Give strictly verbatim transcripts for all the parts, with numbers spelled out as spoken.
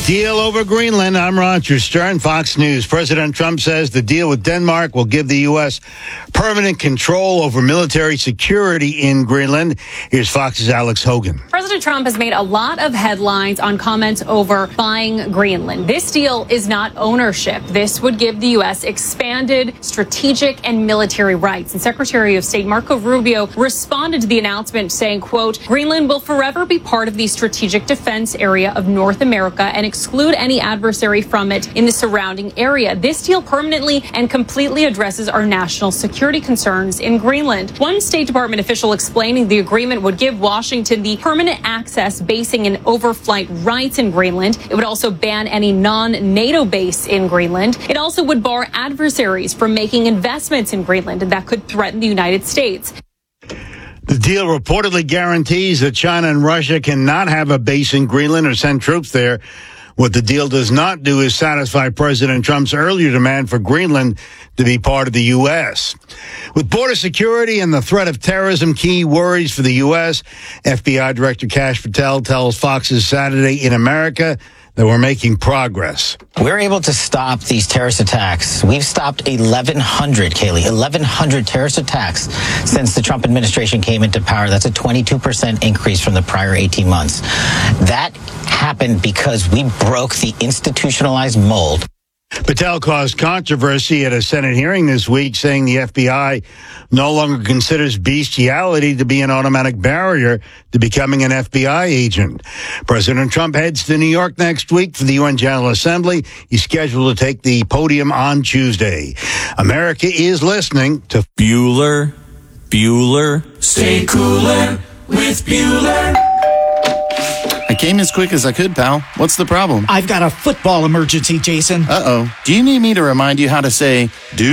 Deal over Greenland. I'm Roger Stern, Fox News. President Trump says the deal with Denmark will give the U S permanent control over military security in Greenland. Here's Fox's Alex Hogan. President Trump has made a lot of headlines on comments over buying Greenland. This deal is not ownership. This would give the U S expanded strategic and military rights. And Secretary of State Marco Rubio responded to the announcement saying, quote, Greenland will forever be part of the strategic defense area of North America and exclude any adversary from it in the surrounding area. This deal permanently and completely addresses our national security concerns in Greenland. One State Department official explaining the agreement would give Washington the permanent access, basing, and overflight rights in Greenland. It would also ban any non-NATO base in Greenland. It also would bar adversaries from making investments in Greenland, and that could threaten the United States. The deal reportedly guarantees that China and Russia cannot have a base in Greenland or send troops there. What the deal does not do is satisfy President Trump's earlier demand for Greenland to be part of the U S. With border security and the threat of terrorism key worries for the U S, F B I Director Kash Patel tells Fox's Saturday in America that we're making progress. We're able to stop these terrorist attacks. We've stopped eleven hundred, Kaylee, eleven hundred terrorist attacks since the Trump administration came into power. That's a twenty-two percent increase from the prior eighteen months. That happened because we broke the institutionalized mold. Patel caused controversy at a Senate hearing this week, saying the F B I no longer considers bestiality to be an automatic barrier to becoming an F B I agent. President Trump heads to New York next week for the U N General Assembly. He's scheduled to take the podium on Tuesday. America is listening to Bueller, Bueller. Stay cooler with Bueller. I came as quick as I could, pal. What's the problem? I've got a football emergency, Jason. Uh-oh. Do you need me to remind you how to say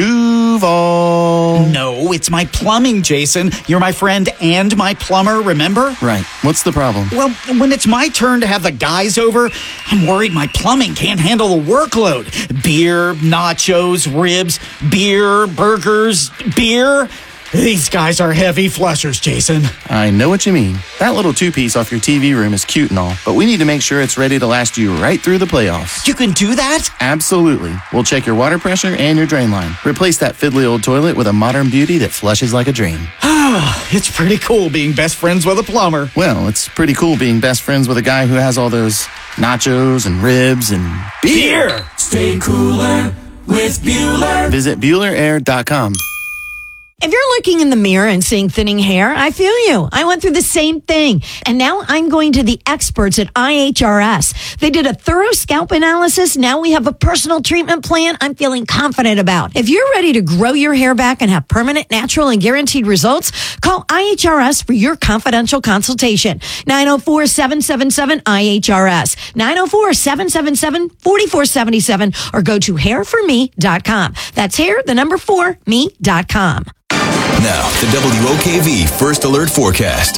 Duval? No, it's my plumbing, Jason. You're my friend and my plumber, remember? Right. What's the problem? Well, when it's my turn to have the guys over, I'm worried my plumbing can't handle the workload. Beer, nachos, ribs, beer, burgers, beer. These guys are heavy flushers, Jason. I know what you mean. That little two-piece off your T V room is cute and all, but we need to make sure it's ready to last you right through the playoffs. You can do that? Absolutely. We'll check your water pressure and your drain line. Replace that fiddly old toilet with a modern beauty that flushes like a dream. It's pretty cool being best friends with a plumber. Well, it's pretty cool being best friends with a guy who has all those nachos and ribs and beer. beer. Stay cooler with Bueller. Visit Bueller Air dot com. If you're looking in the mirror and seeing thinning hair, I feel you. I went through the same thing. And now I'm going to the experts at I H R S. They did a thorough scalp analysis. Now we have a personal treatment plan I'm feeling confident about. If you're ready to grow your hair back and have permanent, natural, and guaranteed results, call I H R S for your confidential consultation. nine oh four, seven seven seven, I H R S. nine oh four, seven seven seven, four four seven seven or go to hair for me dot com. That's hair, the number four, me dot com. Now, the W O K V First Alert Forecast.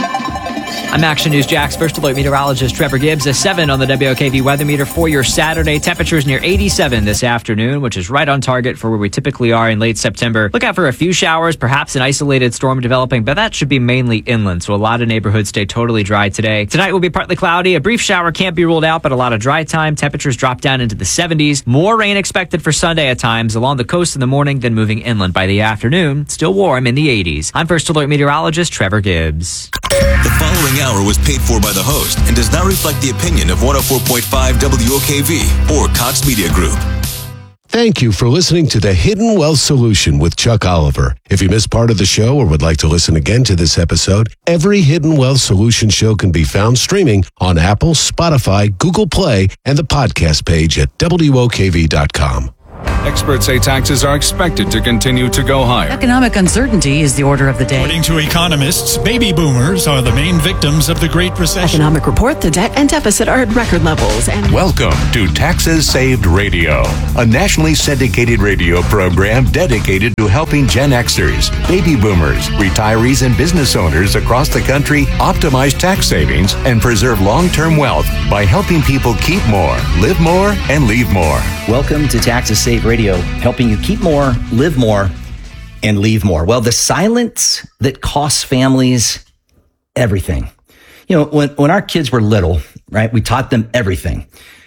I'm Action News Jack's First Alert meteorologist Trevor Gibbs. A seven on the W O K V weather meter for your Saturday. Temperatures near eighty-seven this afternoon, which is right on target for where we typically are in late September. Look out for a few showers, perhaps an isolated storm developing, but that should be mainly inland, so a lot of neighborhoods stay totally dry today. Tonight will be partly cloudy. A brief shower can't be ruled out, but a lot of dry time. Temperatures drop down into the seventies. More rain expected for Sunday at times along the coast in the morning, then moving inland by the afternoon. Still warm in the eighties. I'm First Alert meteorologist Trevor Gibbs. The following hour was paid for by the host and does not reflect the opinion of one oh four point five W O K V or Cox Media Group. Thank you for listening to The Hidden Wealth Solution with Chuck Oliver. If you missed part of the show or would like to listen again to this episode, every Hidden Wealth Solution show can be found streaming on Apple, Spotify, Google Play, and the podcast page at W O K V dot com. Experts say taxes are expected to continue to go higher. Economic uncertainty is the order of the day. According to economists, baby boomers are the main victims of the Great Recession. Economic report, the debt and deficit are at record levels. And welcome to Taxes Saved Radio, a nationally syndicated radio program dedicated to helping Gen Xers, baby boomers, retirees, and business owners across the country optimize tax savings and preserve long-term wealth by helping people keep more, live more, and leave more. Welcome to Taxes Saved Radio, helping you keep more, live more, and leave more. Well, the silence that costs families everything. You know, when, when our kids were little, right, we taught them everything.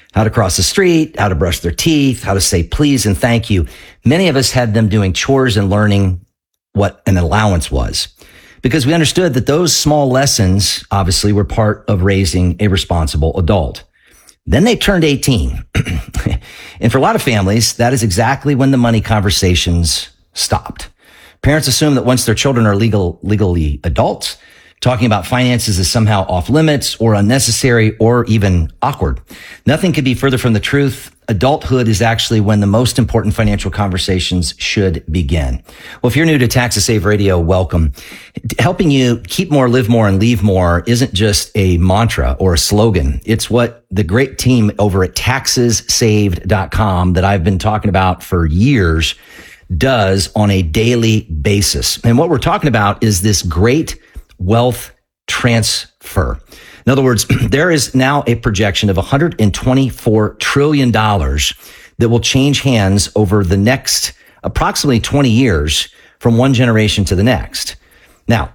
how to cross the street, how to brush their teeth, how to say please and thank you. Many of us had them doing chores and learning what an allowance was, because we understood that those small lessons obviously were part of raising a responsible adult. Then they turned eighteen. And for a lot of families, that is exactly when the money conversations stopped. Parents assume that once their children are legal, legally adults, talking about finances is somehow off limits or unnecessary or even awkward. Nothing could be further from the truth. Adulthood is actually when the most important financial conversations should begin. Well, if you're new to Tax to Save Radio, welcome. Helping you keep more, live more, and leave more isn't just a mantra or a slogan. It's what the great team over at taxes saved dot com that I've been talking about for years does on a daily basis. And what we're talking about is this great wealth transfer. In other words, there is now a projection of one hundred twenty-four trillion dollars that will change hands over the next approximately twenty years from one generation to the next. Now,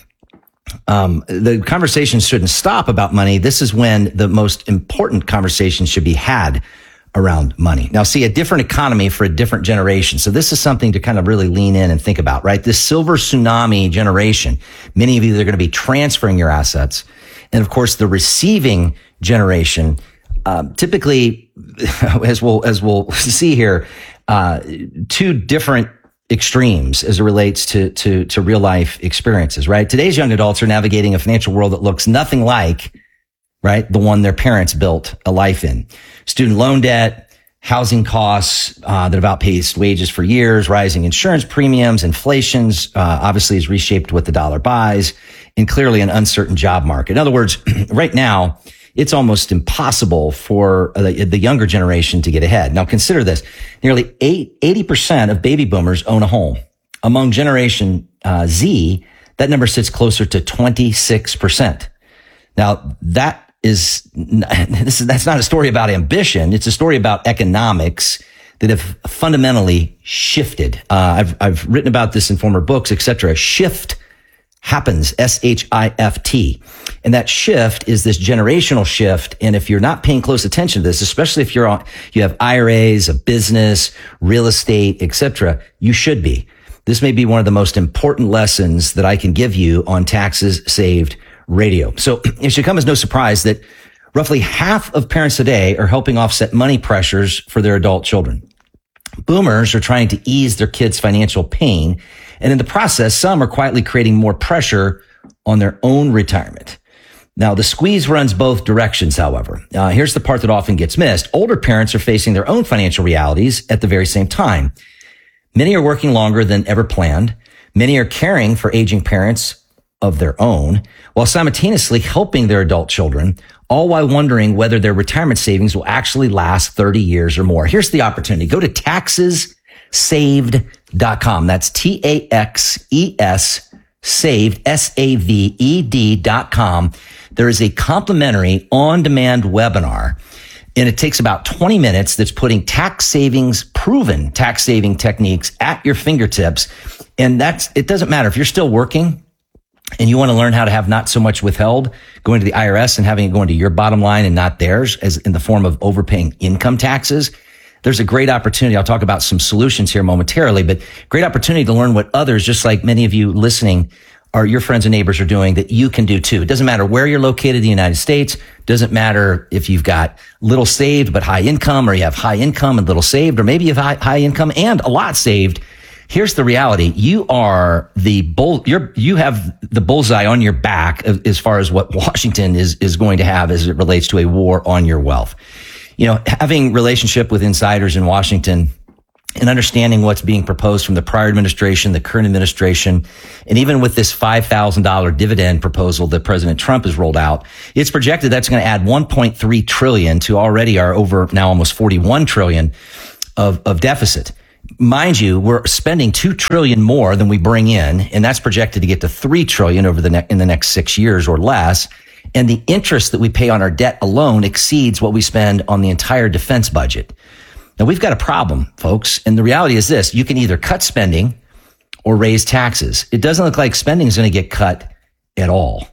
um, the conversation shouldn't stop about money. This is when the most important conversation should be had around money. Now, see, a different economy for a different generation. So this is something to kind of really lean in and think about, right? This silver tsunami generation, many of you that are going to be transferring your assets. And of course, the receiving generation, uh, typically, as we'll, as we'll see here, uh, two different extremes as it relates to, to, to real life experiences, right? Today's young adults are navigating a financial world that looks nothing like, right, the one their parents built a life in. Student loan debt, housing costs uh, that have outpaced wages for years, rising insurance premiums, inflation's uh, obviously is reshaped what the dollar buys, and clearly an uncertain job market. In other words, right now, it's almost impossible for the, the younger generation to get ahead. Now, consider this. Nearly eighty percent of baby boomers own a home. Among Generation uh, Z, that number sits closer to twenty-six percent. Now, that is, this is, that's not a story about ambition. It's a story about economics that have fundamentally shifted. Uh, I've, I've written about this in former books, et cetera. Shift happens, S H I F T. And that shift is this generational shift. And if you're not paying close attention to this, especially if you're on, you have I R As, a business, real estate, et cetera, you should be. This may be one of the most important lessons that I can give you on Taxes Saved Radio. So it should come as no surprise that roughly half of parents today are helping offset money pressures for their adult children. Boomers are trying to ease their kids' financial pain. And in the process, some are quietly creating more pressure on their own retirement. Now, the squeeze runs both directions, however. Uh, here's the part that often gets missed. Older parents are facing their own financial realities at the very same time. Many are working longer than ever planned. Many are caring for aging parents of their own, while simultaneously helping their adult children, all while wondering whether their retirement savings will actually last thirty years or more. Here's the opportunity. Go to taxes saved dot com. That's T A X E S saved, S A V E D dot com. There is a complimentary on-demand webinar, and it takes about twenty minutes that's putting tax savings, proven tax saving techniques at your fingertips. And that's, it doesn't matter if you're still working and you want to learn how to have not so much withheld going to the I R S and having it go into your bottom line and not theirs, as in the form of overpaying income taxes. There's a great opportunity. I'll talk about some solutions here momentarily, but great opportunity to learn what others, just like many of you listening, are your friends and neighbors are doing that you can do too. It doesn't matter where you're located in the United States. Doesn't matter if you've got little saved but high income, or you have high income and little saved, or maybe you have high, high income and a lot saved. Here's the reality. You are the bull, you're, you have the bullseye on your back as far as what Washington is, is going to have as it relates to a war on your wealth. You know, having relationship with insiders in Washington and understanding what's being proposed from the prior administration, the current administration, and even with this five thousand dollars dividend proposal that President Trump has rolled out, it's projected that's going to add one point three trillion dollars to already our over now almost forty-one trillion dollars of, of deficit. Mind you, we're spending two trillion dollars more than we bring in, and that's projected to get to three trillion dollars over the ne- in the next six years or less. And the interest that we pay on our debt alone exceeds what we spend on the entire defense budget. Now, we've got a problem, folks, and the reality is this. You can either cut spending or raise taxes. It doesn't look like spending is going to get cut at all.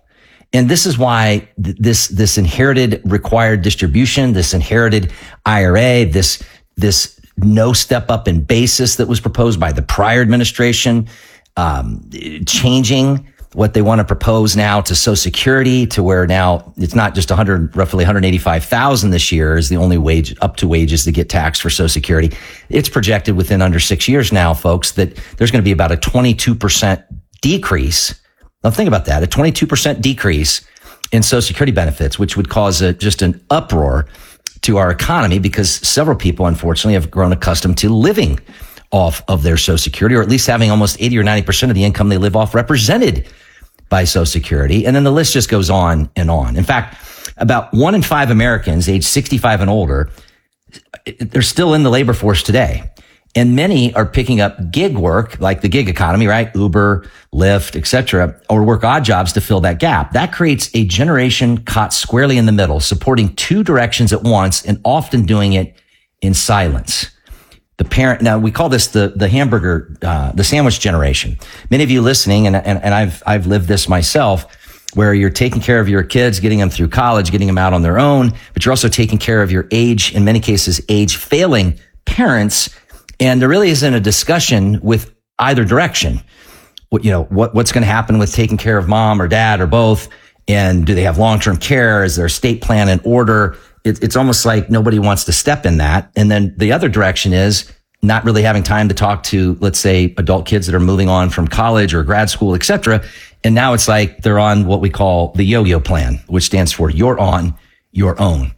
And this is why th- this, this inherited required distribution, this inherited I R A, this, this no step up in basis that was proposed by the prior administration, um, changing what they want to propose now to Social Security, to where now it's not just one hundred, roughly one hundred eighty-five thousand this year is the only wage up to wages to get taxed for Social Security. It's projected within under six years now, folks, that there's going to be about a twenty-two percent decrease. Now think about that, a twenty-two percent decrease in Social Security benefits, which would cause a, just an uproar to our economy, because several people, unfortunately, have grown accustomed to living off of their Social Security, or at least having almost eighty or ninety percent of the income they live off represented by Social Security. And then the list just goes on and on. In fact, about one in five Americans age sixty-five and older, they're still in the labor force today. And many are picking up gig work, like the gig economy, right? Uber, Lyft, et cetera, or work odd jobs to fill that gap. That creates a generation caught squarely in the middle, supporting two directions at once and often doing it in silence. The parent, now we call this the, the hamburger, uh, the sandwich generation. Many of you listening, and, and, and I've, I've lived this myself, where you're taking care of your kids, getting them through college, getting them out on their own, but you're also taking care of your age, in many cases, age failing parents. And there really isn't a discussion with either direction. What, you know, what, what's going to happen with taking care of mom or dad or both? And do they have long-term care? Is their estate plan in order? It, it's almost like nobody wants to step in that. And then the other direction is not really having time to talk to, let's say, adult kids that are moving on from college or grad school, et cetera. And now it's like they're on what we call the yo-yo plan, which stands for you're on your own.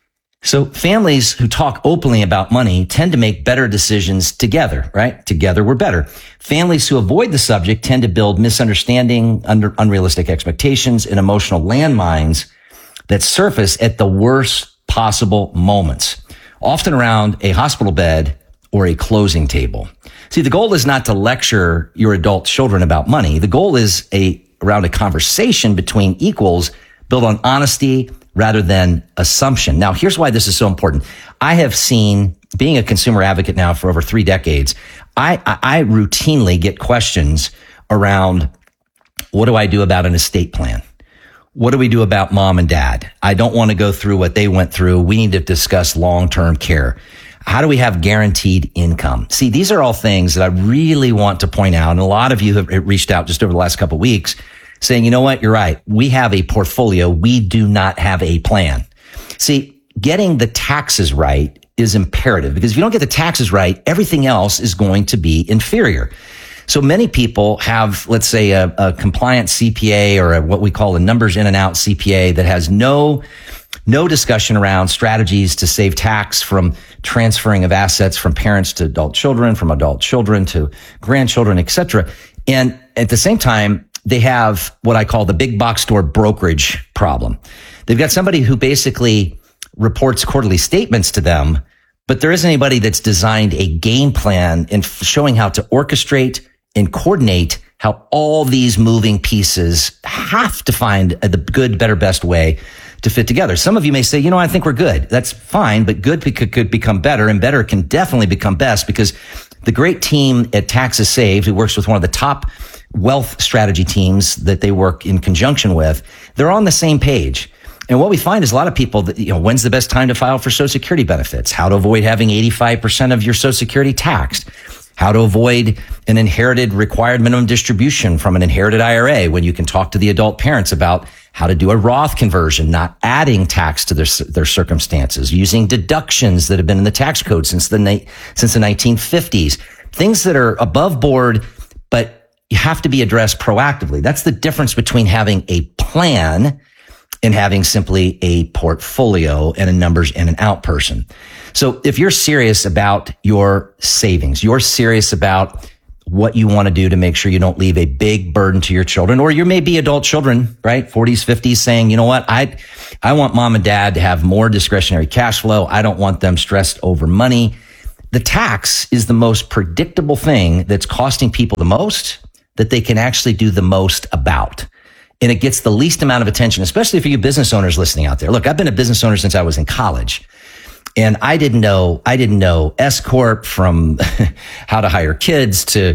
So families who talk openly about money tend to make better decisions together, right? Together we're better. Families who avoid the subject tend to build misunderstanding, under unrealistic expectations, and emotional landmines that surface at the worst possible moments, often around a hospital bed or a closing table. See, the goal is not to lecture your adult children about money. The goal is a around a conversation between equals built on honesty rather than assumption. Now, here's why this is so important. I have seen, being a consumer advocate now for over three decades, I, I, I routinely get questions around, what do I do about an estate plan? What do we do about mom and dad? I don't want to go through what they went through. We need to discuss long-term care. How do we have guaranteed income? See, these are all things that I really want to point out. And a lot of you have reached out just over the last couple of weeks saying, you know what, you're right. We have a portfolio. We do not have a plan. See, getting the taxes right is imperative, because if you don't get the taxes right, everything else is going to be inferior. So many people have, let's say, a, a compliant C P A or a, what we call a numbers in and out C P A that has no, no discussion around strategies to save tax from transferring of assets from parents to adult children, from adult children to grandchildren, et cetera. And at the same time, they have what I call the big box store brokerage problem. They've got somebody who basically reports quarterly statements to them, but there isn't anybody that's designed a game plan in showing how to orchestrate and coordinate how all these moving pieces have to find the good, better, best way to fit together. Some of you may say, you know, I think we're good. That's fine, but good could, could become better, and better can definitely become best, because the great team at Taxes Saved, who works with one of the top wealth strategy teams that they work in conjunction with, they're on the same page. And what we find is a lot of people that, you know, when's the best time to file for Social Security benefits? How to avoid having eighty-five percent of your Social Security taxed? How to avoid an inherited required minimum distribution from an inherited I R A, when you can talk to the adult parents about how to do a Roth conversion, not adding tax to their, their circumstances, using deductions that have been in the tax code since the, since the nineteen fifties, things that are above board, but you have to be addressed proactively. That's the difference between having a plan and having simply a portfolio and a numbers in and out person. So if you're serious about your savings, you're serious about what you want to do to make sure you don't leave a big burden to your children, or you may be adult children, right? forties, fifties, saying, you know what? I, I want mom and dad to have more discretionary cash flow. I don't want them stressed over money. The tax is the most predictable thing that's costing people the most, that they can actually do the most about. And it gets the least amount of attention, especially for you business owners listening out there. Look, I've been a business owner since I was in college, and I didn't know, I didn't know S Corp from how to hire kids to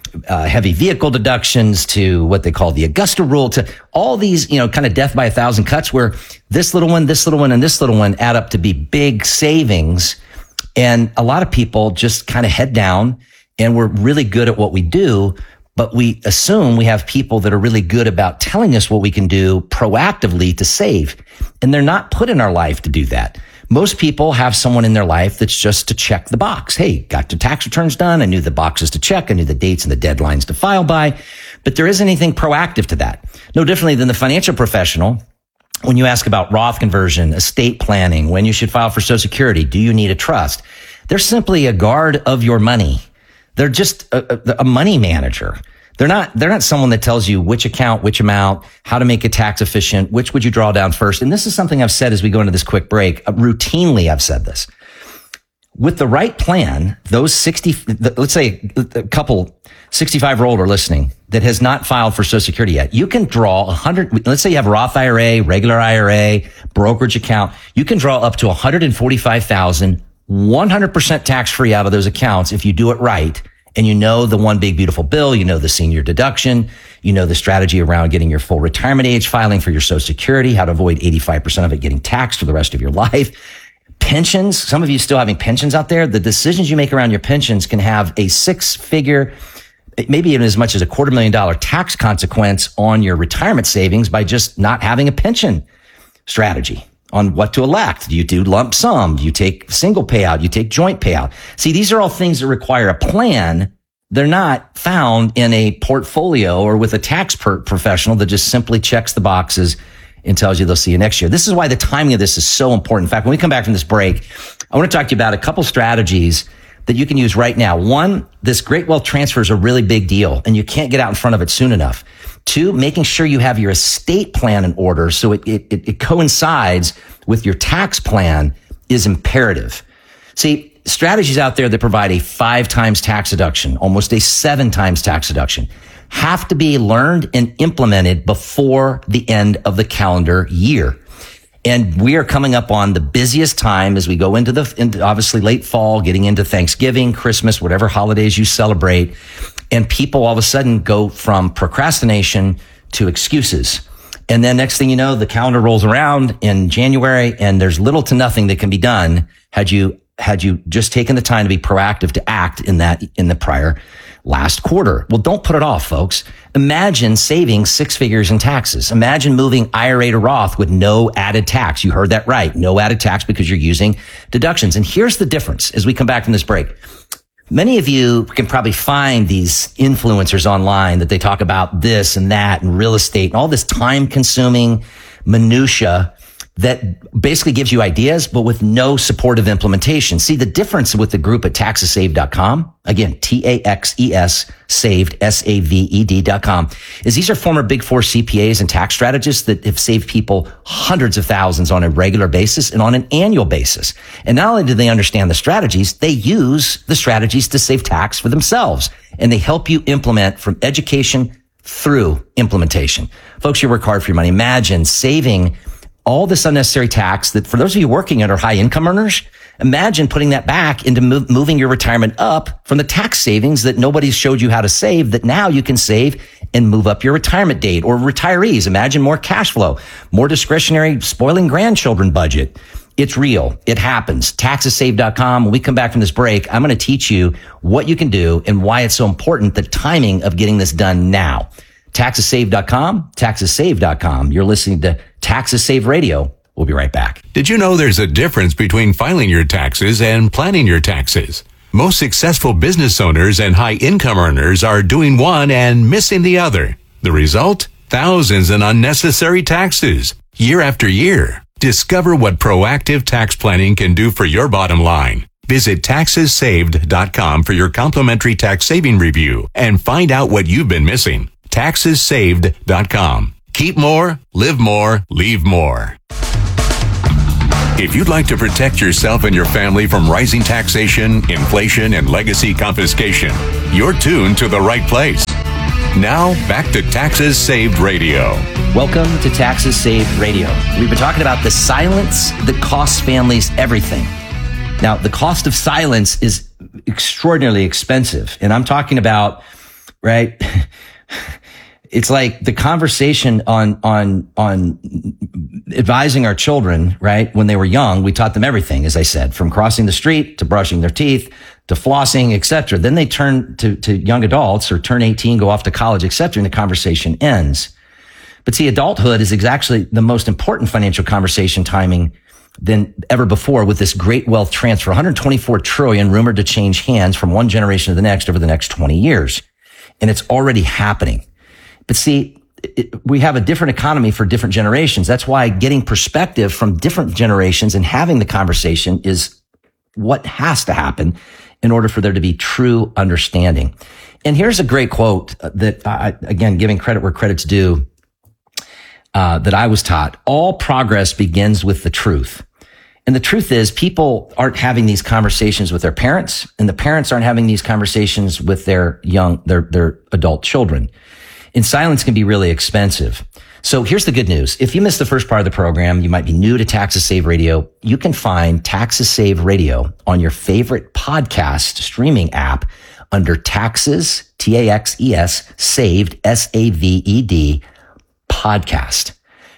uh, heavy vehicle deductions to what they call the Augusta rule, to all these, you know, kind of death by a thousand cuts, where this little one, this little one, and this little one add up to be big savings. And a lot of people just kind of head down, and we're really good at what we do, but we assume we have people that are really good about telling us what we can do proactively to save. And they're not put in our life to do that. Most people have someone in their life that's just to check the box. Hey, got your tax returns done. I knew the boxes to check. I knew the dates and the deadlines to file by. But there isn't anything proactive to that. No differently than the financial professional. When you ask about Roth conversion, estate planning, when you should file for Social Security, do you need a trust? They're simply a guard of your money. They're just a, a, a money manager. They're not, they're not someone that tells you which account, which amount, how to make it tax efficient, which would you draw down first. And this is something I've said as we go into this quick break. Uh, routinely, I've said this. With the right plan, those sixty, let's say a couple sixty-five or older listening that has not filed for Social Security yet, you can draw one hundred, let's say you have a Roth I R A, regular I R A, brokerage account. You can draw up to one hundred forty-five thousand dollars, one hundred percent tax free out of those accounts if you do it right. And you know the one big beautiful bill, you know the senior deduction, you know the strategy around getting your full retirement age, filing for your Social Security, how to avoid eighty-five percent of it getting taxed for the rest of your life. Pensions, some of you still having pensions out there. The decisions you make around your pensions can have a six figure, maybe even as much as a quarter million dollar tax consequence on your retirement savings by just not having a pension strategy on what to elect. Do you do lump sum? Do you take single payout? You take joint payout? See, these are all things that require a plan. They're not found in a portfolio or with a tax per- professional that just simply checks the boxes and tells you they'll see you next year. This is why the timing of this is so important. In fact, when we come back from this break, I want to talk to you about a couple strategies that you can use right now. One, this great wealth transfer is a really big deal, and you can't get out in front of it soon enough. Two, making sure you have your estate plan in order so it, it, it coincides with your tax plan is imperative. See, strategies out there that provide a five times tax deduction, almost a seven times tax deduction, have to be learned and implemented before the end of the calendar year. And we are coming up on the busiest time as we go into the, into obviously late fall, getting into Thanksgiving, Christmas, whatever holidays you celebrate. And people all of a sudden go from procrastination to excuses. And then next thing you know, the calendar rolls around in January and there's little to nothing that can be done had you, had you just taken the time to be proactive to act in that, in the prior last quarter. Well, don't put it off, folks. Imagine saving six figures in taxes. Imagine moving I R A to Roth with no added tax. You heard that right. No added tax because you're using deductions. And here's the difference as we come back from this break. Many of you can probably find these influencers online that they talk about this and that and real estate and all this time consuming minutia that basically gives you ideas, but with no supportive implementation. See, the difference with the group at taxes saved dot com, again, T A X E S saved, S A V E D dot com, is these are former Big Four C P As and tax strategists that have saved people hundreds of thousands on a regular basis and on an annual basis. And not only do they understand the strategies, they use the strategies to save tax for themselves. And they help you implement from education through implementation. Folks, you work hard for your money. Imagine saving all this unnecessary tax that for those of you working at or high income earners, imagine putting that back into move, moving your retirement up from the tax savings that nobody's showed you how to save, that now you can save and move up your retirement date. Or retirees, imagine more cash flow, more discretionary spoiling grandchildren budget. It's real. It happens. taxes saved dot com. When we come back from this break, I'm going to teach you what you can do and why it's so important, the timing of getting this done now. taxes saved dot com, taxes saved dot com. You're listening to Taxes Save Radio. We'll be right back. Did you know there's a difference between filing your taxes and planning your taxes? Most successful business owners and high income earners are doing one and missing the other. The result? Thousands in unnecessary taxes, year after year. Discover what proactive tax planning can do for your bottom line. Visit taxes saved dot com for your complimentary tax saving review and find out what you've been missing. taxes saved dot com. Keep more, live more, leave more. If you'd like to protect yourself and your family from rising taxation, inflation, and legacy confiscation, you're tuned to the right place. Now, back to Taxes Saved Radio. Welcome to Taxes Saved Radio. We've been talking about the silence that costs families everything. Now, the cost of silence is extraordinarily expensive. And I'm talking about right? It's like the conversation on, on, on advising our children, right? When they were young, we taught them everything, as I said, from crossing the street to brushing their teeth to flossing, et cetera. Then they turn to, to young adults or turn eighteen, go off to college, et cetera, and the conversation ends. But see, adulthood is actually the most important financial conversation timing than ever before with this great wealth transfer. one hundred twenty-four trillion rumored to change hands from one generation to the next over the next twenty years. And it's already happening. But see, it, we have a different economy for different generations. That's why getting perspective from different generations and having the conversation is what has to happen in order for there to be true understanding. And here's a great quote that I, again, giving credit where credit's due, uh, that I was taught. All progress begins with the truth. And the truth is people aren't having these conversations with their parents, and the parents aren't having these conversations with their young, their, their adult children. And silence can be really expensive. So here's the good news. If you missed the first part of the program, you might be new to Taxes Save Radio. You can find Taxes Save Radio on your favorite podcast streaming app under Taxes, T A X E S, Saved, S A V E D, podcast.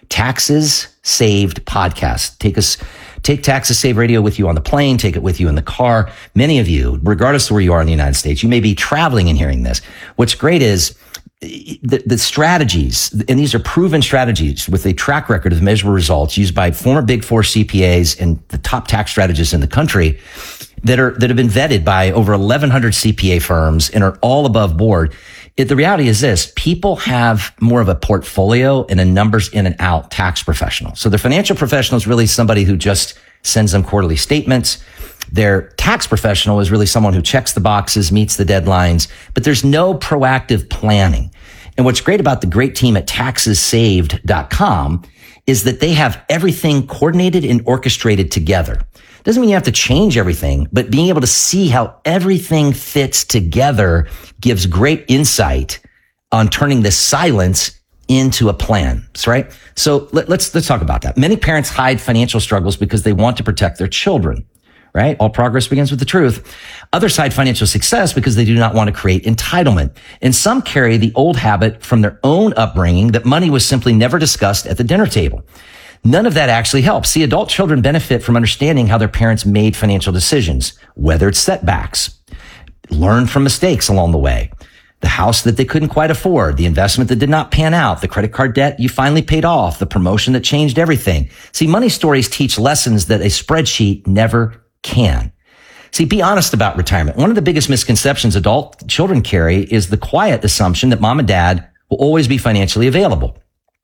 Taxes Saved podcast. Take us, take Taxes Save Radio with you on the plane. Take it with you in the car. Many of you, regardless of where you are in the United States, you may be traveling and hearing this. What's great is The, the strategies, and these are proven strategies with a track record of measurable results used by former Big Four C P As and the top tax strategists in the country that are, that have been vetted by over eleven hundred C P A firms and are all above board. It, the reality is this, people have more of a portfolio and a numbers in and out tax professional. So their financial professional is really somebody who just sends them quarterly statements. Their tax professional is really someone who checks the boxes, meets the deadlines, but there's no proactive planning. And what's great about the great team at taxes saved dot com is that they have everything coordinated and orchestrated together. Doesn't mean you have to change everything, but being able to see how everything fits together gives great insight on turning the silence into a plan. That's right. So let, let's, let's talk about that. Many parents hide financial struggles because they want to protect their children. Right? All progress begins with the truth. Others hide financial success because they do not want to create entitlement. And some carry the old habit from their own upbringing that money was simply never discussed at the dinner table. None of that actually helps. See, adult children benefit from understanding how their parents made financial decisions, whether it's setbacks, learn from mistakes along the way, the house that they couldn't quite afford, the investment that did not pan out, the credit card debt you finally paid off, the promotion that changed everything. See, money stories teach lessons that a spreadsheet never can. See, be honest about retirement. One of the biggest misconceptions adult children carry is the quiet assumption that mom and dad will always be financially available.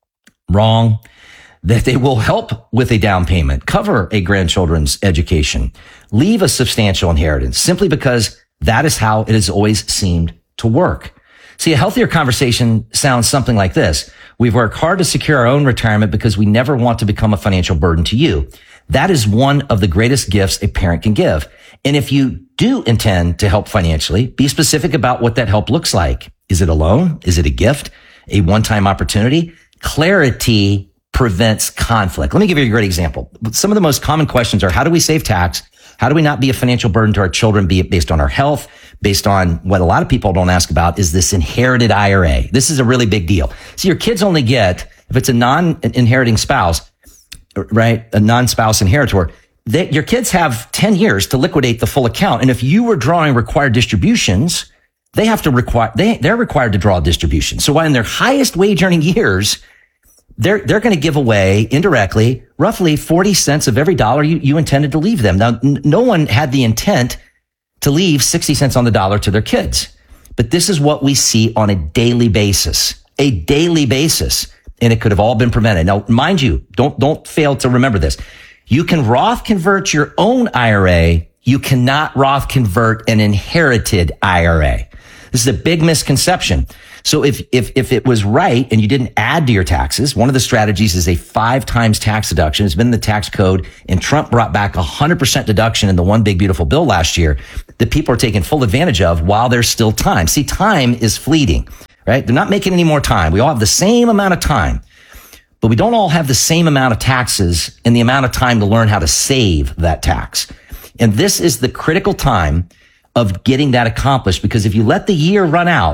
Wrong. That they will help with a down payment, cover a grandchildren's education, leave a substantial inheritance, simply because that is how it has always seemed to work. See, a healthier conversation sounds something like this. We've worked hard to secure our own retirement because we never want to become a financial burden to you. That is one of the greatest gifts a parent can give. And if you do intend to help financially, be specific about what that help looks like. Is it a loan? Is it a gift? A one-time opportunity? Clarity prevents conflict. Let me give you a great example. Some of the most common questions are, how do we save tax? How do we not be a financial burden to our children, be it based on our health, based on what a lot of people don't ask about is this inherited I R A. This is a really big deal. So your kids only get, if it's a non-inheriting spouse, right, a non-spouse inheritor, they, your kids have ten years to liquidate the full account. And if you were drawing required distributions, they have to require, they, they're required to draw a distribution. So while in their highest wage earning years, they're, they're going to give away indirectly roughly forty cents of every dollar you, you intended to leave them. Now, n- no one had the intent to leave sixty cents on the dollar to their kids, but this is what we see on a daily basis, a daily basis. And it could have all been prevented. Now, mind you, don't, don't fail to remember this. You can Roth convert your own I R A. You cannot Roth convert an inherited I R A. This is a big misconception. So if, if, if it was right and you didn't add to your taxes, one of the strategies is a five times tax deduction. It's been in the tax code, and Trump brought back a hundred percent deduction in the one big beautiful bill last year that people are taking full advantage of while there's still time. See, time is fleeting. Right? They're not making any more time. We all have the same amount of time, but we don't all have the same amount of taxes and the amount of time to learn how to save that tax. And this is the critical time of getting that accomplished, because if you let the year run out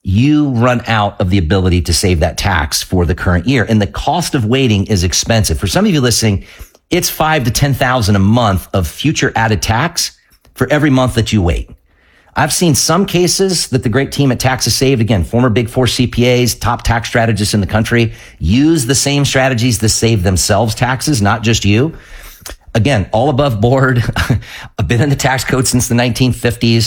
you run out of the ability to save that tax for the current year. And the cost of waiting is expensive. For some of you listening, it's five to ten thousand a month of future added tax for every month that you wait. I've seen some cases that the great team at Taxes Saved, again, former Big Four C P As, top tax strategists in the country, use the same strategies to save themselves taxes, not just you. Again, all above board. I've been in the tax code since the nineteen fifties.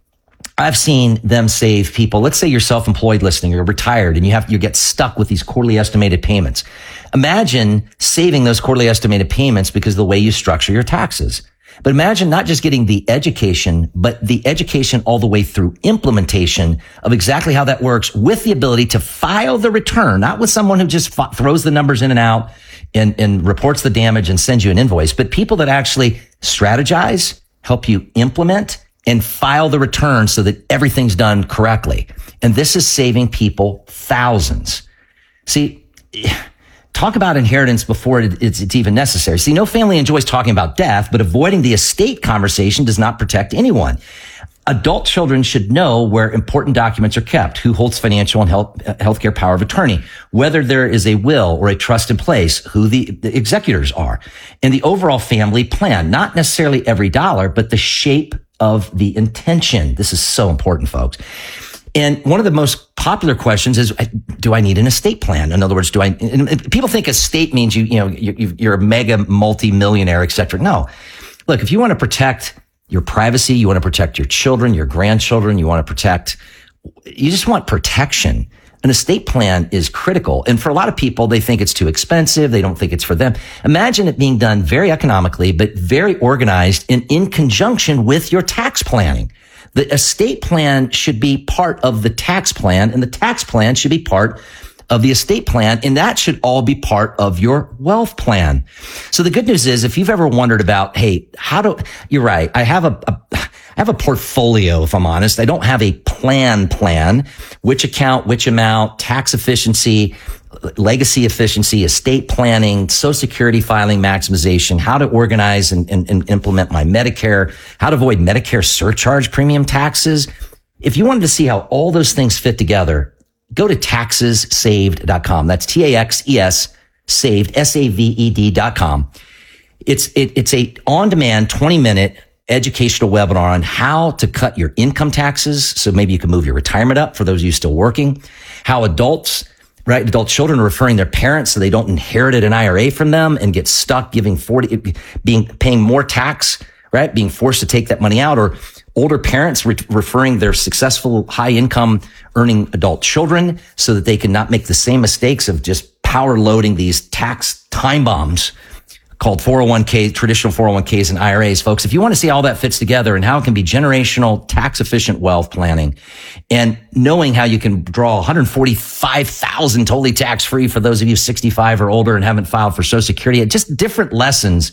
I've seen them save people. Let's say you're self-employed listening, you're retired, and you have you get stuck with these quarterly estimated payments. Imagine saving those quarterly estimated payments because of the way you structure your taxes. But imagine not just getting the education, but the education all the way through implementation of exactly how that works, with the ability to file the return, not with someone who just f- throws the numbers in and out and, and reports the damage and sends you an invoice, but people that actually strategize, help you implement, and file the return so that everything's done correctly. And this is saving people thousands. See, talk about inheritance before it's, it's even necessary. See, no family enjoys talking about death, but avoiding the estate conversation does not protect anyone. Adult children should know where important documents are kept, who holds financial and health healthcare power of attorney, whether there is a will or a trust in place, who the, the executors are, and the overall family plan, not necessarily every dollar, but the shape of the intention. This is so important, folks. And one of the most popular questions is, do I need an estate plan? In other words, do I, and people think estate means you, you know, you, you're a mega multi-millionaire, et cetera. No. Look, if you want to protect your privacy, you want to protect your children, your grandchildren, you want to protect, you just want protection. An estate plan is critical. And for a lot of people, they think it's too expensive. They don't think it's for them. Imagine it being done very economically, but very organized and in conjunction with your tax planning. The estate plan should be part of the tax plan, and the tax plan should be part of the estate plan, and that should all be part of your wealth plan. So the good news is, if you've ever wondered about, hey, how do, you're right, I have a, a I have a portfolio, if I'm honest. I don't have a plan plan, which account, which amount, tax efficiency, legacy efficiency, estate planning, Social Security filing maximization, how to organize and, and, and implement my Medicare, how to avoid Medicare surcharge premium taxes. If you wanted to see how all those things fit together, go to taxes saved dot com. That's T A X E S saved, S A V E D dot com. It's, it, it's a on-demand twenty minute educational webinar on how to cut your income taxes. So maybe you can move your retirement up for those of you still working, how adults, right? Adult children are referring their parents so they don't inherit an I R A from them and get stuck giving forty, being, paying more tax, right? Being forced to take that money out, or older parents re- referring their successful high income earning adult children so that they can not make the same mistakes of just power loading these tax time bombs called four oh one k, traditional four oh one k's and I R As. Folks, if you want to see how all that fits together and how it can be generational tax efficient wealth planning, and knowing how you can draw one hundred forty-five thousand dollars totally tax free for those of you sixty-five or older and haven't filed for Social Security, just different lessons,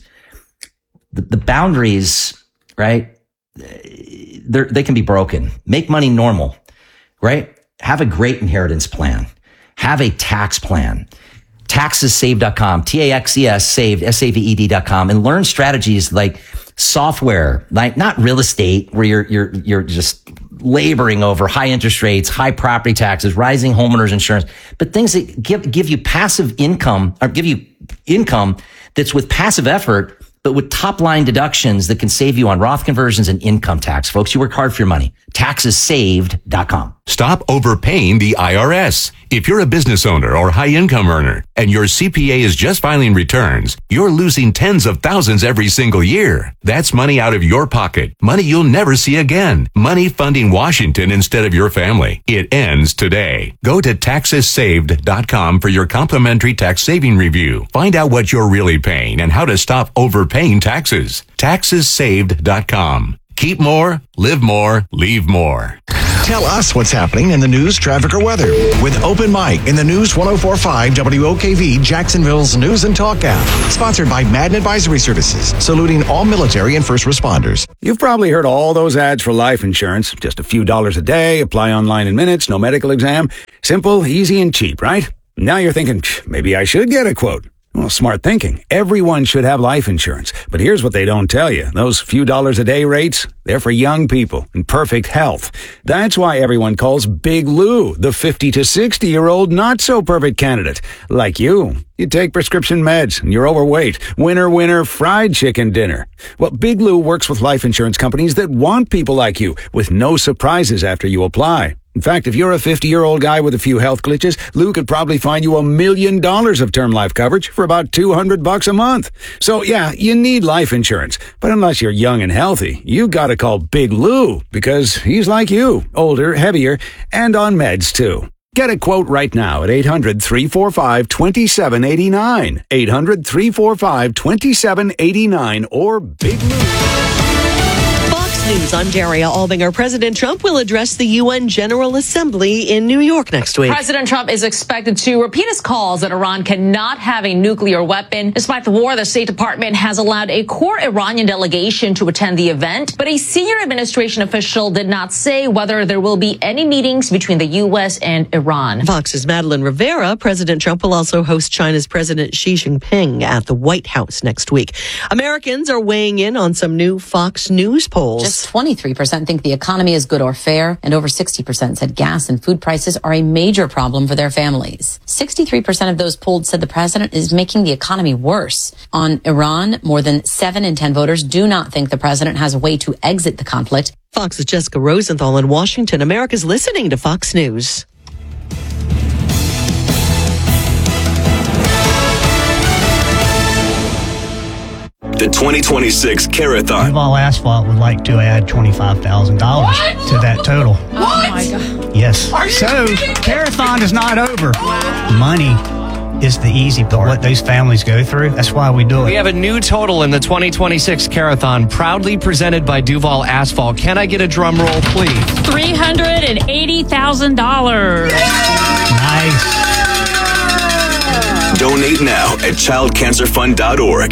the, the boundaries, right? They're, they can be broken. Make money normal, right? Have a great inheritance plan. Have a tax plan. taxes saved dot com, T A X E S saved, S A V E D dot com, and learn strategies like software, like not real estate where you're, you're, you're just laboring over high interest rates, high property taxes, rising homeowners insurance, but things that give, give you passive income, or give you income that's with passive effort, but with top line deductions that can save you on Roth conversions and income tax. Folks, you work hard for your money. taxes saved dot com. Stop overpaying the I R S. If you're a business owner or high income earner and your C P A is just filing returns, you're losing tens of thousands every single year. That's money out of your pocket. Money you'll never see again. Money funding Washington instead of your family. It ends today. Go to taxes saved dot com for your complimentary tax saving review. Find out what you're really paying and how to stop overpaying taxes. taxes saved dot com. Keep more, live more, leave more. Tell us what's happening in the news, traffic, or weather with Open Mic in the News one oh four point five W O K V, Jacksonville's news and talk app. Sponsored by Madden Advisory Services, saluting all military and first responders. You've probably heard all those ads for life insurance. Just a few dollars a day, apply online in minutes, no medical exam. Simple, easy, and cheap, right? Now you're thinking, maybe I should get a quote. Well, smart thinking. Everyone should have life insurance. But here's what they don't tell you. Those few dollars a day rates, they're for young people in perfect health. That's why everyone calls Big Lou the fifty to sixty year old not so perfect candidate. Like you. You take prescription meds and you're overweight. Winner, winner, fried chicken dinner. Well, Big Lou works with life insurance companies that want people like you with no surprises after you apply. In fact, if you're a fifty-year-old guy with a few health glitches, Lou could probably find you a million dollars of term life coverage for about two hundred bucks a month. So yeah, you need life insurance. But unless you're young and healthy, you gotta call Big Lou because he's like you, older, heavier, and on meds too. Get a quote right now at eight hundred, three four five, two seven eight nine. eight hundred, three four five, two seven eight nine or Big Lou. News, I'm Daria Albinger. President Trump will address the U N General Assembly in New York next week. President Trump is expected to repeat his calls that Iran cannot have a nuclear weapon. Despite the war, the State Department has allowed a core Iranian delegation to attend the event, but a senior administration official did not say whether there will be any meetings between the U S and Iran. Fox's Madeline Rivera. President Trump will also host China's President Xi Jinping at the White House next week. Americans are weighing in on some new Fox News polls. Just twenty-three percent think the economy is good or fair, and over sixty percent said gas and food prices are a major problem for their families. sixty-three percent of those polled said the president is making the economy worse. On Iran, more than seven in ten voters do not think the president has a way to exit the conflict. Fox's Jessica Rosenthal in Washington. America's listening to Fox News. The twenty twenty-six Carathon. Duval Asphalt would like to add twenty-five thousand dollars to that total. What? Oh my God. Yes. Are you so, Carathon is not over. Wow. Money is the easy part. What those families go through, that's why we do it. We have a new total in the twenty twenty-six Carathon, proudly presented by Duval Asphalt. Can I get a drum roll, please? three hundred eighty thousand dollars. Nice. Donate now at child cancer fund dot org.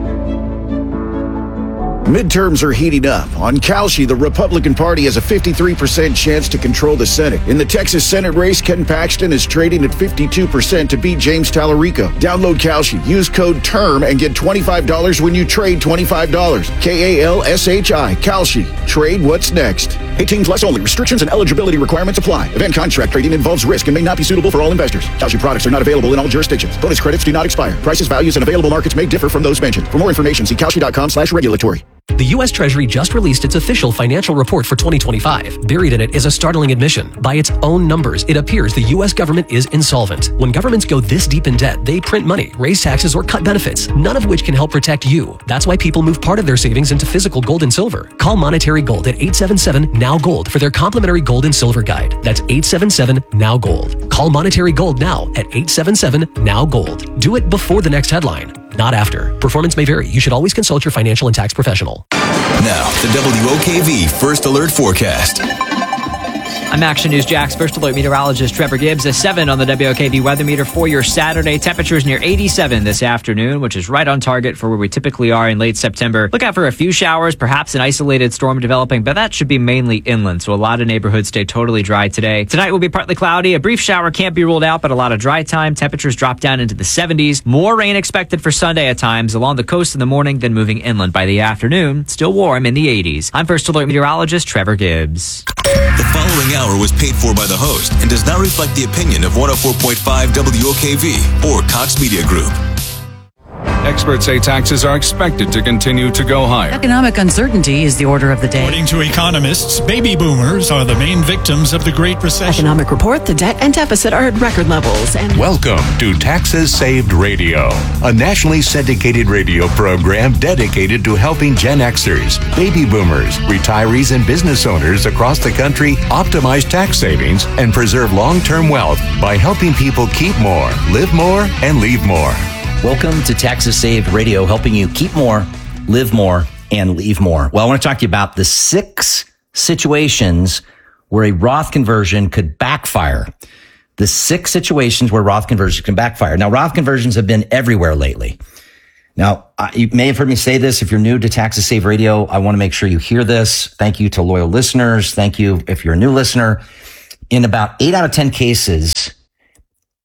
Midterms are heating up. On Kalshi, the Republican Party has a fifty-three percent chance to control the Senate. In the Texas Senate race, Ken Paxton is trading at fifty-two percent to beat James Tallarico. Download Kalshi. Use code TERM and get twenty-five dollars when you trade twenty-five dollars. K A L S H I. Kalshi. Trade what's next. eighteen plus only. Restrictions and eligibility requirements apply. Event contract trading involves risk and may not be suitable for all investors. Kalshi products are not available in all jurisdictions. Bonus credits do not expire. Prices, values, and available markets may differ from those mentioned. For more information, see kalshi.com slash regulatory. The U S Treasury just released its official financial report for twenty twenty-five. Buried in it is a startling admission. By its own numbers, it appears the U S government is insolvent. When governments go this deep in debt, they print money, raise taxes, or cut benefits, none of which can help protect you. That's why people move part of their savings into physical gold and silver. Call Monetary Gold at eight seven seven, N O W Gold for their complimentary gold and silver guide. That's eight seven seven, N O W Gold. Call Monetary Gold now at eight seven seven, N O W Gold. Do it before the next headline, not after. Performance may vary. You should always consult your financial and tax professional. Now, the W O K V First Alert Forecast. I'm Action News Jack's First Alert meteorologist Trevor Gibbs. A seven on the W O K V weather meter for your Saturday. Temperatures near eighty-seven this afternoon, which is right on target for where we typically are in late September. Look out for a few showers, perhaps an isolated storm developing, but that should be mainly inland, so a lot of neighborhoods stay totally dry today. Tonight will be partly cloudy. A brief shower can't be ruled out, but a lot of dry time. Temperatures drop down into the seventies. More rain expected for Sunday at times along the coast in the morning, then moving inland by the afternoon. Still warm in the eighties. I'm First Alert meteorologist Trevor Gibbs. The following hour was paid for by the host and does not reflect the opinion of one oh four point five W O K V or Cox Media Group. Experts say taxes are expected to continue to go higher. Economic uncertainty is the order of the day. According to economists, baby boomers are the main victims of the Great Recession. Economic report, the debt and deficit are at record levels. And welcome to Taxes Saved Radio, a nationally syndicated radio program dedicated to helping Gen Xers, baby boomers, retirees, and business owners across the country optimize tax savings and preserve long-term wealth by helping people keep more, live more, and leave more. Welcome to Taxes Saved Radio, helping you keep more, live more, and leave more. Well, I want to talk to you about the six situations where a Roth conversion could backfire. The six situations where Roth conversions can backfire. Now, Roth conversions have been everywhere lately. Now, you may have heard me say this. If you're new to Taxes Saved Radio, I want to make sure you hear this. Thank you to loyal listeners. Thank you if you're a new listener. In about eight out of ten cases,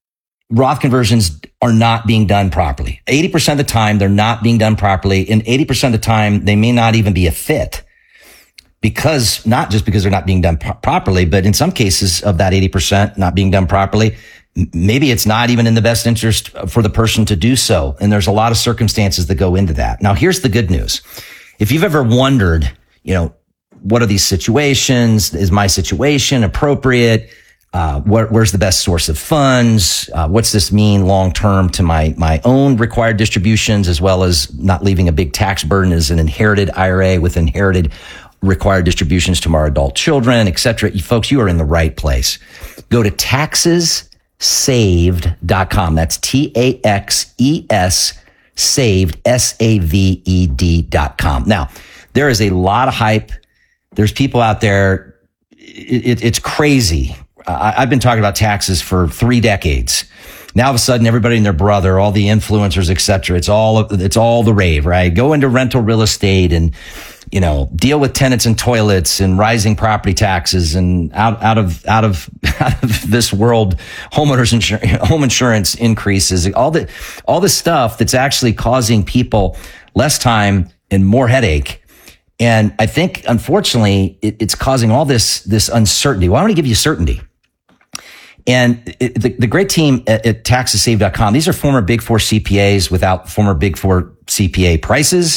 Roth conversions are not being done properly. eighty percent of the time, they're not being done properly. And eighty percent of the time, they may not even be a fit. Because, not just because they're not being done pro- properly, but in some cases of that eighty percent not being done properly, m- maybe it's not even in the best interest for the person to do so. And there's a lot of circumstances that go into that. Now, here's the good news. If you've ever wondered, you know, what are these situations? Is my situation appropriate? Uh, where, where's the best source of funds? Uh, what's this mean long term to my, my own required distributions, as well as not leaving a big tax burden as an inherited I R A with inherited required distributions to our adult children, et cetera. You folks, you are in the right place. Go to taxes saved dot com. That's T A X E S saved, S A V E D dot com. Now, there is a lot of hype. There's people out there. It, it, it's crazy. I, I've been talking about taxes for three decades. Now, all of a sudden, everybody and their brother, all the influencers, et cetera, it's all, it's all the rave, right? Go into rental real estate and, you know, deal with tenants and toilets and rising property taxes and out, out of, out of, out of this world, homeowners insurance, home insurance increases, all the, all the stuff that's actually causing people less time and more headache. And I think, unfortunately, it, it's causing all this, this uncertainty. Well, I want to give you certainty. And it, the, the great team at, at taxes saved dot com, these are former Big Four C P As without former Big Four C P A prices.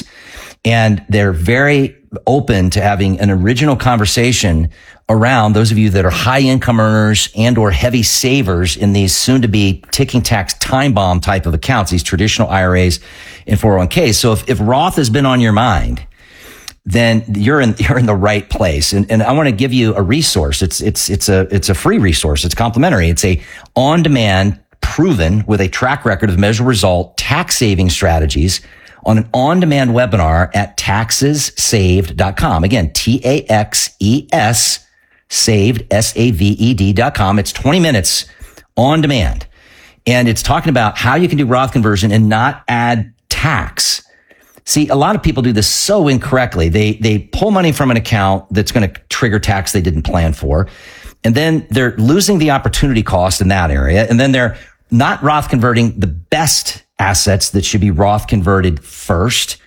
And they're very open to having an original conversation around those of you that are high income earners and or heavy savers in these soon to be ticking tax time bomb type of accounts, these traditional I R As and four oh one Ks. So if, if Roth has been on your mind, then you're in, you're in the right place. And, and I want to give you a resource. It's, it's, it's a, it's a free resource. It's complimentary. It's a on demand, proven with a track record of measurable result tax saving strategies on an on demand webinar at taxes saved dot com. Again, T A X E S saved, S A V E D dot com. It's twenty minutes on demand. And it's talking about how you can do Roth conversion and not add tax. See, a lot of people do this so incorrectly. They, they pull money from an account that's going to trigger tax they didn't plan for. And then they're losing the opportunity cost in that area. And then they're not Roth converting the best assets that should be Roth converted first.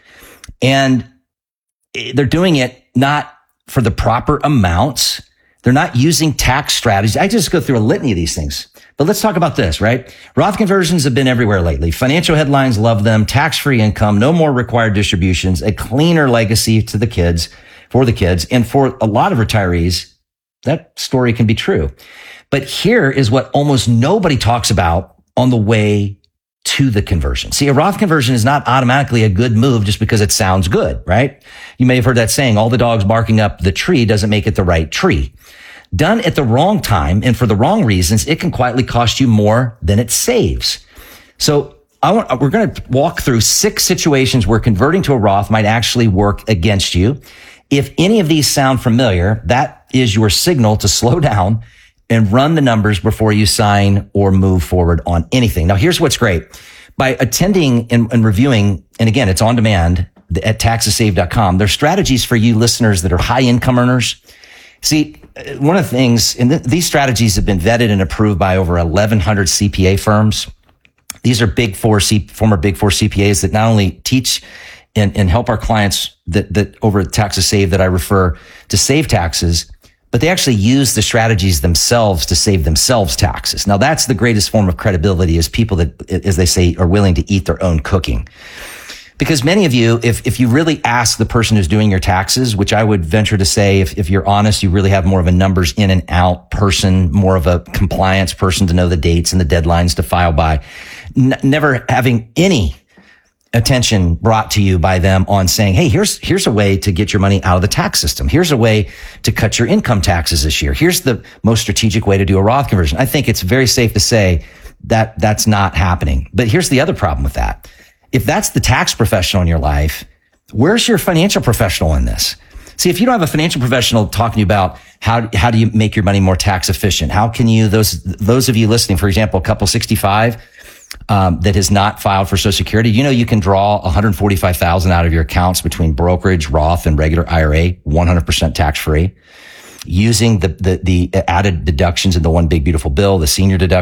And they're doing it not for the proper amounts. They're not using tax strategies. I just go through a litany of these things. But let's talk about this, right? Roth conversions have been everywhere lately. Financial headlines love them. Tax-free income, no more required distributions, a cleaner legacy to the kids, for the kids. And for a lot of retirees, that story can be true. But here is what almost nobody talks about on the way to the conversion. See, a Roth conversion is not automatically a good move just because it sounds good, right? You may have heard that saying, all the dogs barking up the tree doesn't make it the right tree. Done at the wrong time and for the wrong reasons, it can quietly cost you more than it saves. So I want, we're going to walk through six situations where converting to a Roth might actually work against you. If any of these sound familiar, that is your signal to slow down and run the numbers before you sign or move forward on anything. Now, here's what's great. By attending and, and reviewing, and again, it's on demand at taxes saved dot com, there's strategies for you listeners that are high income earners. See, one of the things, and th- these strategies have been vetted and approved by over eleven hundred C P A firms. These are big four, C- former big four C P As that not only teach and, and help our clients that, that over at Taxes Saved that I refer to save taxes, but they actually use the strategies themselves to save themselves taxes. Now, that's the greatest form of credibility, is people that, as they say, are willing to eat their own cooking. Because many of you, if, if you really ask the person who's doing your taxes, which I would venture to say, if, if you're honest, you really have more of a numbers in and out person, more of a compliance person to know the dates and the deadlines to file by, N- never having any attention brought to you by them on saying, hey, here's, here's a way to get your money out of the tax system. Here's a way to cut your income taxes this year. Here's the most strategic way to do a Roth conversion. I think it's very safe to say that that's not happening. But here's the other problem with that. If that's the tax professional in your life, where's your financial professional in this? See, if you don't have a financial professional talking to you about how, how do you make your money more tax efficient? How can you, those, those of you listening, for example, couple sixty-five, um, that has not filed for Social Security, you know, you can draw one hundred forty-five thousand dollars out of your accounts between brokerage, Roth, and regular I R A, one hundred percent tax free, using the, the, the added deductions in the one big beautiful bill, the senior deduction.